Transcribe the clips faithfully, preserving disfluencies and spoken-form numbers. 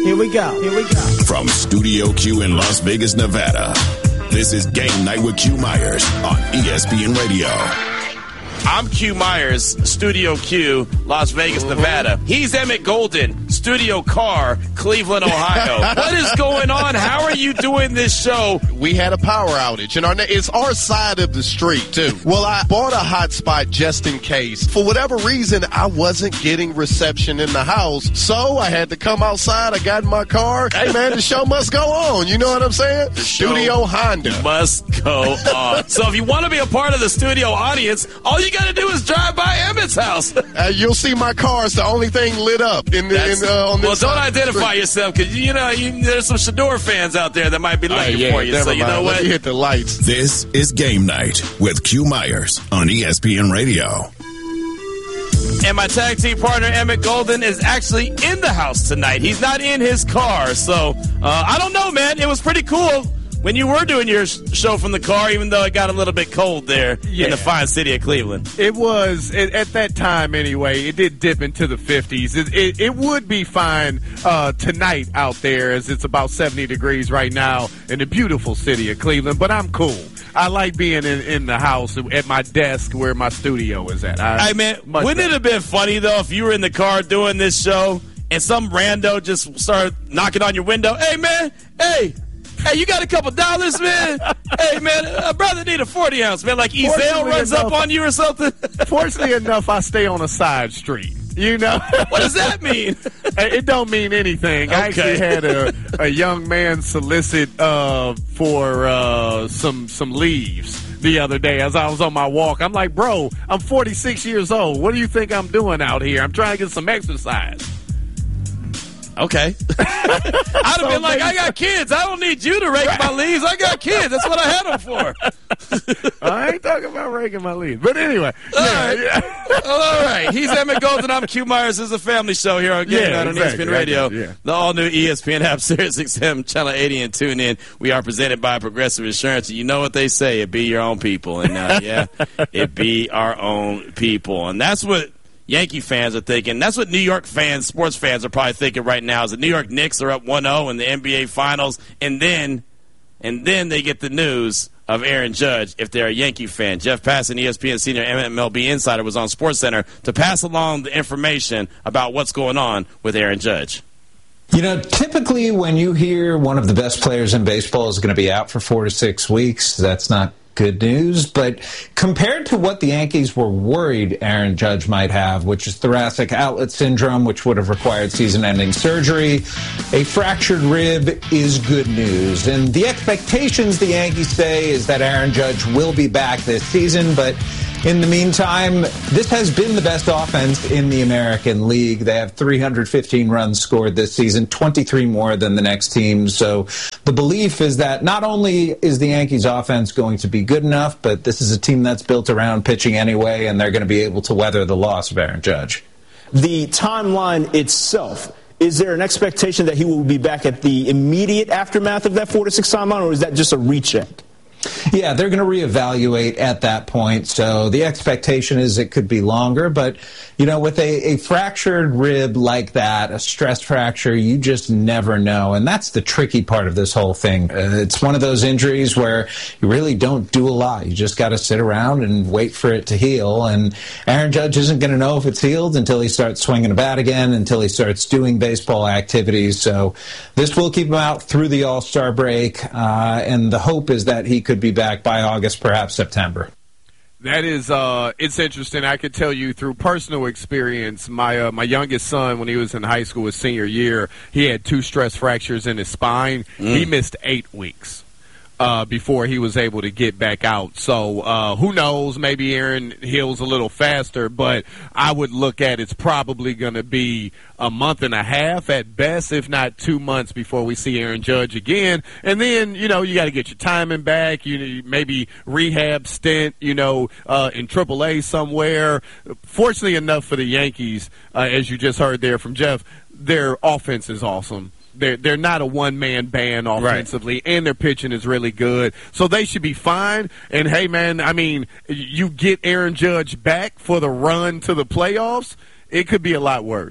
Here we go. Here we go. From Studio Q in Las Vegas, Nevada, this is Game Night with Q Myers on E S P N Radio. I'm Q Myers, Studio Q, Las Vegas, Nevada. He's Emmett Golden, Studio Car, Cleveland, Ohio. What is going on? How are you doing this show? We had a power outage, and our, it's our side of the street, too. Well, I bought a hotspot just in case. For whatever reason, I wasn't getting reception in the house, so I had to come outside. I got in my car. Hey, man, the show must go on. You know what I'm saying? The Studio Honda. Must go on. So if you want to be a part of the studio audience, all you got to do is drive by Emmett's house. uh, you'll see my car's the only thing lit up in the, in, uh, on this Well, don't side identify yourself, because, you know, you, there's some Shador fans out there that might be looking uh, yeah, for you. So, you know mind. what? Let me hit the lights. This is Game Night with Q Myers on E S P N Radio. And my tag team partner, Emmett Golden, is actually in the house tonight. He's not in his car. So, uh, I don't know, man. It was pretty cool when you were doing your show from the car, even though it got a little bit cold there yeah. in the fine city of Cleveland. It was, it, at that time anyway, it did dip into the fifties. It, it, it would be fine uh, tonight out there, as it's about seventy degrees right now in the beautiful city of Cleveland, but I'm cool. I like being in, in the house at my desk where my studio is at. I, hey, man, wouldn't better. it have been funny, though, if you were in the car doing this show and some rando just started knocking on your window? Hey, man, hey. Hey, you got a couple dollars, man? Hey, man, a brother need a forty ounce, man. Like Ezell runs enough, up on you or something? Fortunately enough, I stay on a side street. You know? What does that mean? It don't mean anything. Okay. I actually had a, a young man solicit uh, for uh, some some leaves the other day as I was on my walk. I'm like, bro, I'm forty-six years old. What do you think I'm doing out here? I'm trying to get some exercise. Okay. I'd have so been like, I got kids. I don't need you to rake right. my leaves. I got kids. That's what I had them for. I ain't talking about raking my leaves. But anyway. All yeah, right. Yeah. All right. He's Emmett Golden. I'm Q Myers. This is a family show here on Game yeah, Night on exactly. E S P N Radio. Yeah. The all-new E S P N app, Sirius X M, Channel eighty, and tune in. We are presented by Progressive Insurance. You know what they say. It be your own people. And, uh, yeah, it be our own people. And that's what Yankee fans are thinking. That's what New York fans, sports fans, are probably thinking right now. Is the New York Knicks are up one oh in the N B A Finals, and then, and then they get the news of Aaron Judge if they're a Yankee fan. Jeff Passan, E S P N senior M L B insider, was on SportsCenter to pass along the information about what's going on with Aaron Judge. You know, typically when you hear one of the best players in baseball is going to be out for four to six weeks, that's not good news, but compared to what the Yankees were worried Aaron Judge might have, which is thoracic outlet syndrome, which would have required season-ending surgery, a fractured rib is good news. And the expectations, the Yankees say, is that Aaron Judge will be back this season, but in the meantime, this has been the best offense in the American League. They have three hundred fifteen runs scored this season, twenty-three more than the next team. So the belief is that not only is the Yankees' offense going to be good enough, but this is a team that's built around pitching anyway, and they're going to be able to weather the loss of Aaron Judge. The timeline itself, is there an expectation that he will be back at the immediate aftermath of that four to six timeline, or is that just a recheck? Yeah, they're going to reevaluate at that point. So the expectation is it could be longer. But, you know, with a, a fractured rib like that, a stress fracture, you just never know. And that's the tricky part of this whole thing. Uh, it's one of those injuries where you really don't do a lot. You just got to sit around and wait for it to heal. And Aaron Judge isn't going to know if it's healed until he starts swinging a bat again, until he starts doing baseball activities. So this will keep him out through the All-Star break. Uh, and the hope is that he could be back by August, perhaps September. That is, uh, it's interesting. I could tell you through personal experience, my uh, my youngest son, when he was in high school, his senior year, he had two stress fractures in his spine. Mm. He missed eight weeks uh, before he was able to get back out. So uh, who knows? Maybe Aaron heals a little faster, but I would look at it's probably going to be a month and a half at best, if not two months before we see Aaron Judge again. And then, you know, you got to get your timing back. You maybe rehab stint, you know, uh, in triple A somewhere. Fortunately enough for the Yankees, uh, as you just heard there from Jeff, their offense is awesome. They're, they're not a one-man band offensively, right, and their pitching is really good. So they should be fine. And, hey, man, I mean, you get Aaron Judge back for the run to the playoffs, it could be a lot worse.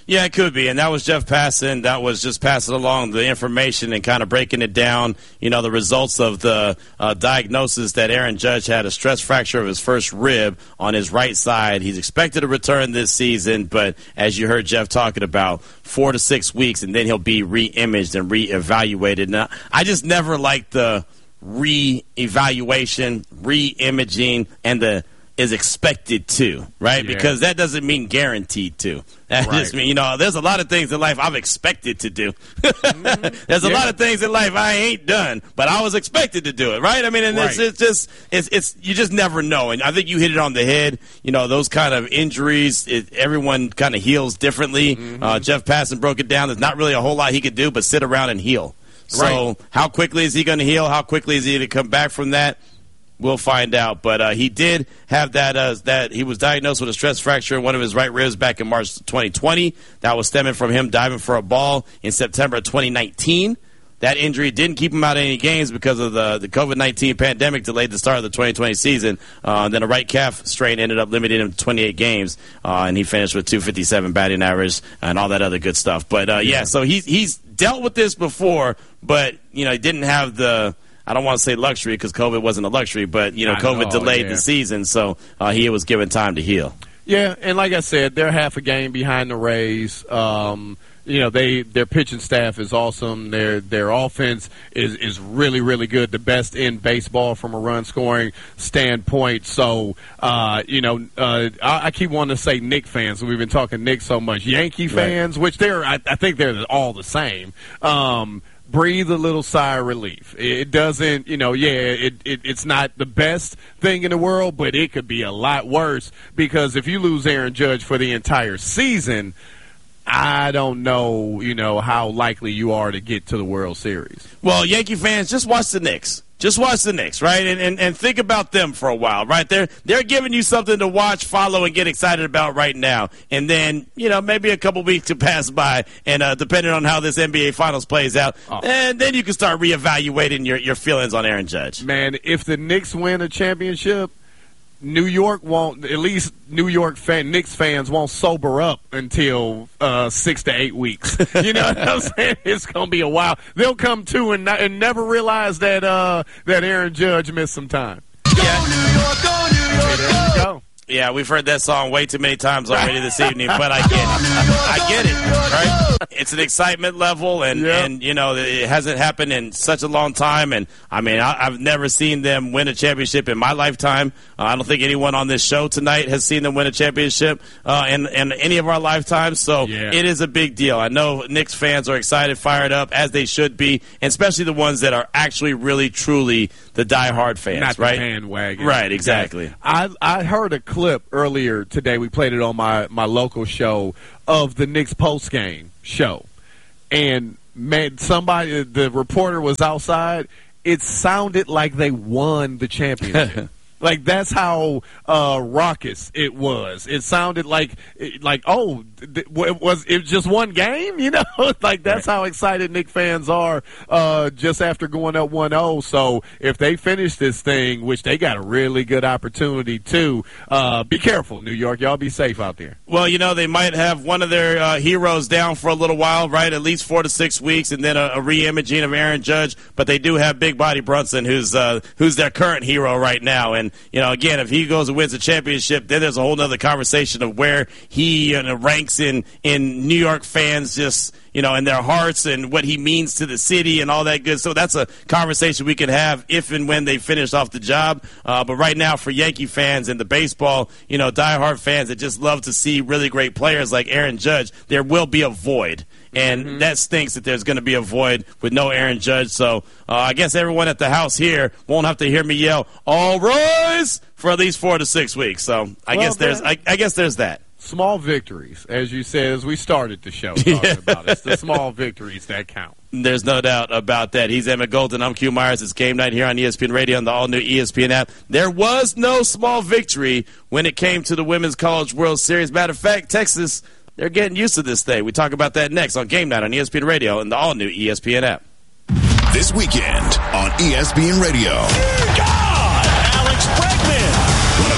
Yeah, it could be. And that was Jeff Passan. That was just passing along the information and kind of breaking it down, you know, the results of the uh, diagnosis that Aaron Judge had a stress fracture of his first rib on his right side. He's expected to return this season, but as you heard Jeff talking about, four to six weeks, and then he'll be re-imaged and re-evaluated. Now, I just never liked the re-evaluation, re-imaging, and the is expected to, right? Yeah. Because that doesn't mean guaranteed to. That right. just means, you know, there's a lot of things in life I'm expected to do. mm-hmm. There's a yeah. lot of things in life I ain't done, but I was expected to do it, right? I mean, and right. it's, it's just, it's, it's, you just never know. And I think you hit it on the head. You know, those kind of injuries, it, everyone kind of heals differently. Mm-hmm. Uh, Jeff Passan broke it down. There's not really a whole lot he could do but sit around and heal. So right. how quickly is he going to heal? How quickly is he going to come back from that? We'll find out. But uh, he did have that, uh, that he was diagnosed with a stress fracture in one of his right ribs back in March twenty twenty. That was stemming from him diving for a ball in September twenty nineteen. That injury didn't keep him out of any games because of the, the COVID nineteen pandemic delayed the start of the twenty twenty season. Uh, then a right calf strain ended up limiting him to twenty-eight games, uh, and he finished with two fifty-seven batting average and all that other good stuff. But, uh, yeah, so he's, he's dealt with this before, but, you know, he didn't have the – I don't want to say luxury because COVID wasn't a luxury, but, you know, I COVID know, delayed yeah. the season, so uh, he was given time to heal. Yeah, and like I said, they're half a game behind the Rays. Um, you know, they their pitching staff is awesome. Their their offense is, is really, really good, the best in baseball from a run-scoring standpoint. So, uh, you know, uh, I, I keep wanting to say Knicks fans. We've been talking Knicks so much. Yankee fans, right. which they're I, I think they're all the same. Um breathe a little sigh of relief. It doesn't, you know, yeah, it, it it's not the best thing in the world, but it could be a lot worse because if you lose Aaron Judge for the entire season, I don't know, you know, how likely you are to get to the World Series. Well, Yankee fans, just watch the Knicks. Just watch the Knicks, right? And, and and think about them for a while, right? They're, they're giving you something to watch, follow, and get excited about right now. And then, you know, maybe a couple weeks to pass by, and uh, depending on how this N B A Finals plays out, oh. and then you can start reevaluating your, your feelings on Aaron Judge. Man, if the Knicks win a championship, New York won't, at least New York fan, Knicks fans won't sober up until uh, six to eight weeks. You know what I'm saying? It's going to be a while. They'll come to and, not, and never realize that uh, that Aaron Judge missed some time. Go New York, go New York, go! There you go. Yeah, we've heard that song way too many times already this evening, but I get it. I get it, right? It's an excitement level, and, yep. and you know, it hasn't happened in such a long time. And, I mean, I, I've never seen them win a championship in my lifetime. Uh, I don't think anyone on this show tonight has seen them win a championship uh, in, in any of our lifetimes. So yeah. it is a big deal. I know Knicks fans are excited, fired up, as they should be, and especially the ones that are actually really, truly the diehard fans, Not right? the bandwagon. Right, exactly. I, I heard a clip earlier today. We played it on my, my local show of the Knicks post-game show. And, man, somebody, the reporter was outside. It sounded like they won the championship. Like, that's how uh, raucous it was. It sounded like, like oh, it was it just one game? You know? Like, that's how excited Knicks fans are uh, just after going up one oh. So, if they finish this thing, which they got a really good opportunity to, uh, be careful, New York. Y'all be safe out there. Well, you know, they might have one of their uh, heroes down for a little while, right? At least four to six weeks, and then a, a re-imaging of Aaron Judge. But they do have Big Body Brunson, who's uh, who's their current hero right now. And you know, again, if he goes and wins a championship, then there's a whole other conversation of where he you know, ranks in, in New York fans, just, you know, in their hearts and what he means to the city and all that good. So that's a conversation we can have if and when they finish off the job. Uh, but right now for Yankee fans and the baseball, you know, diehard fans that just love to see really great players like Aaron Judge, there will be a void. And mm-hmm. that stinks that there's going to be a void with no Aaron Judge. So uh, I guess everyone at the house here won't have to hear me yell, all rise, for at least four to six weeks. So I well, guess there's I, I guess there's that. Small victories, as you said, as we started the show talking yeah. about it. It's the small victories that count. There's no doubt about that. He's Emmett Golden. I'm Q Myers. It's game night here on E S P N Radio and the all-new E S P N app. There was no small victory when it came to the Women's College World Series. Matter of fact, Texas, they're getting used to this thing. We talk about that next on Game Night on E S P N Radio and the all-new E S P N app. This weekend on E S P N Radio. Dear God! Alex Bregman! One of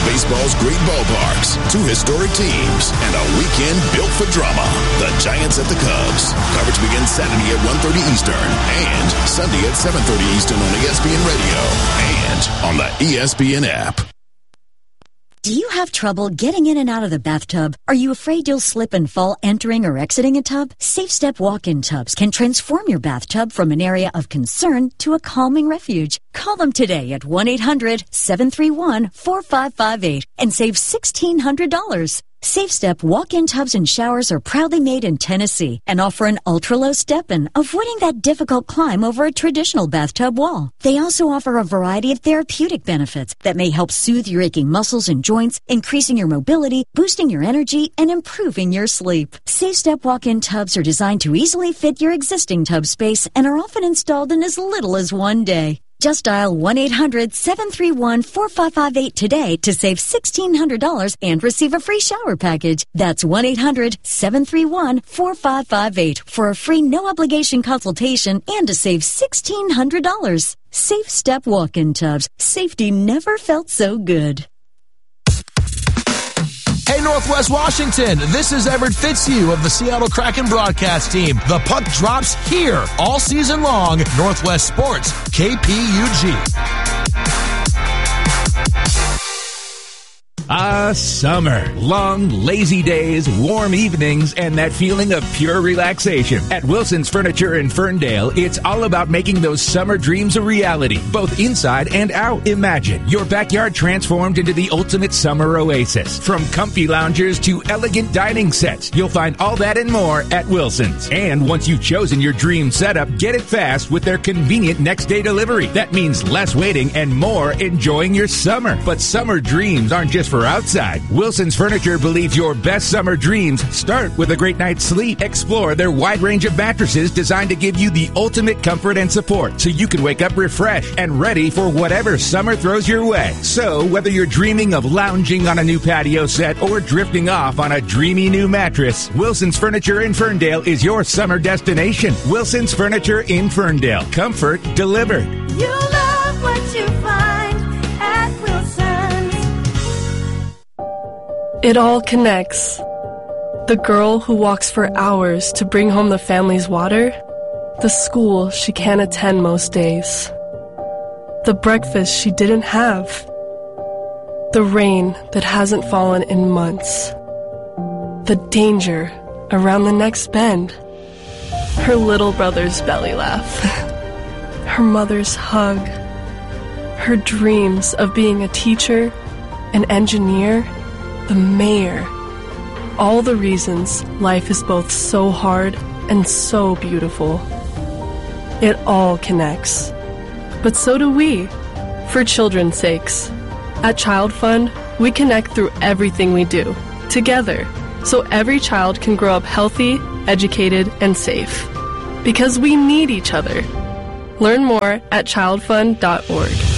baseball's great ballparks, two historic teams, and a weekend built for drama. The Giants at the Cubs. Coverage begins Saturday at one thirty Eastern and Sunday at seven thirty Eastern on E S P N Radio and on the E S P N app. Do you have trouble getting in and out of the bathtub? Are you afraid you'll slip and fall entering or exiting a tub? Safe Step walk-in tubs can transform your bathtub from an area of concern to a calming refuge. Call them today at one eight hundred seven three one four five five eight and save sixteen hundred dollars. Safe Step walk-in tubs and showers are proudly made in Tennessee and offer an ultra-low step-in, avoiding that difficult climb over a traditional bathtub wall. They also offer a variety of therapeutic benefits that may help soothe your aching muscles and joints, increasing your mobility, boosting your energy, and improving your sleep. Safe Step walk-in tubs are designed to easily fit your existing tub space and are often installed in as little as one day. Just dial one eight hundred seven three one four five five eight today to save sixteen hundred dollars and receive a free shower package. That's one eight hundred seven three one four five five eight for a free no-obligation consultation and to save sixteen hundred dollars. Safe Step walk-in tubs. Safety never felt so good. Hey, Northwest Washington, this is Everett Fitzhugh of the Seattle Kraken broadcast team. The puck drops here all season long. Northwest Sports, K P U G. Ah, summer. Long, lazy days, warm evenings, and that feeling of pure relaxation. At Wilson's Furniture in Ferndale, it's all about making those summer dreams a reality, both inside and out. Imagine your backyard transformed into the ultimate summer oasis. From comfy loungers to elegant dining sets, you'll find all that and more at Wilson's. And once you've chosen your dream setup, get it fast with their convenient next-day delivery. That means less waiting and more enjoying your summer. But summer dreams aren't just for outside. Wilson's Furniture believes your best summer dreams start with a great night's sleep. Explore their wide range of mattresses designed to give you the ultimate comfort and support so you can wake up refreshed and ready for whatever summer throws your way. So whether you're dreaming of lounging on a new patio set or drifting off on a dreamy new mattress, Wilson's Furniture in Ferndale is your summer destination. Wilson's Furniture in Ferndale. Comfort delivered. You love what you find at Wilson's. It all connects. The girl who walks for hours to bring home the family's water, the school she can't attend most days, the breakfast she didn't have, the rain that hasn't fallen in months, the danger around the next bend, her little brother's belly laugh, her mother's hug, her dreams of being a teacher, an engineer, the mayor. All the reasons life is both so hard and so beautiful. It all connects. But so do we, for children's sakes. At Child Fund, we connect through everything we do, together, so every child can grow up healthy, educated, and safe. Because we need each other. Learn more at child fund dot org.